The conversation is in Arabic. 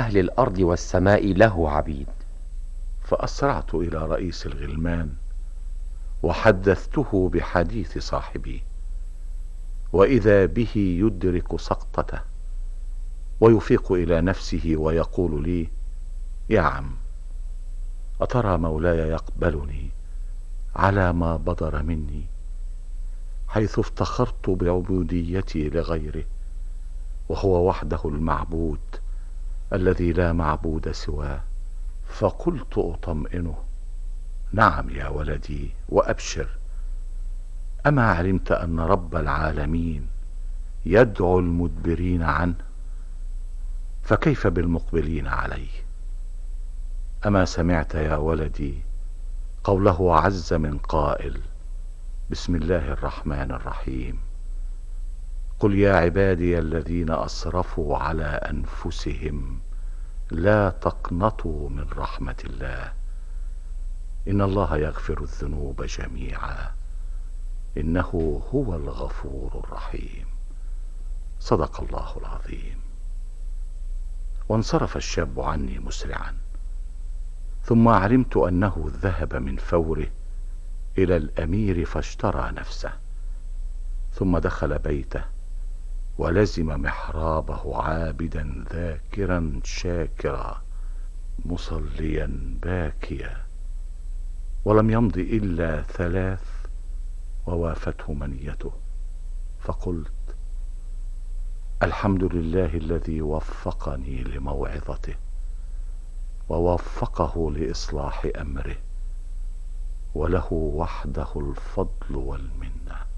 أهل الأرض والسماء له عبيد. فأسرعت إلى رئيس الغلمان وحدثته بحديث صاحبي، وإذا به يدرك سقطته ويفيق إلى نفسه ويقول لي: يا عم، أترى مولاي يقبلني على ما بدر مني، حيث افتخرت بعبوديتي لغيره، وهو وحده المعبود الذي لا معبود سواه. فقلت أطمئنه: نعم يا ولدي، وأبشر، أما علمت أن رب العالمين يدعو المدبرين عنه، فكيف بالمقبلين عليه؟ أما سمعت يا ولدي قوله عز من قائل: بسم الله الرحمن الرحيم، قل يا عبادي الذين أسرفوا على أنفسهم لا تقنطوا من رحمة الله، إن الله يغفر الذنوب جميعا إنه هو الغفور الرحيم. صدق الله العظيم. وانصرف الشاب عني مسرعا، ثم علمت أنه ذهب من فوره إلى الأمير فاشترى نفسه، ثم دخل بيته ولزم محرابه عابدا ذاكرا شاكرا مصليا باكيا. ولم يمض إلا 3 ووافته منيته، فقلت: الحمد لله الذي وفقني لموعظته ووفقه لإصلاح أمره، وله وحده الفضل والمنة.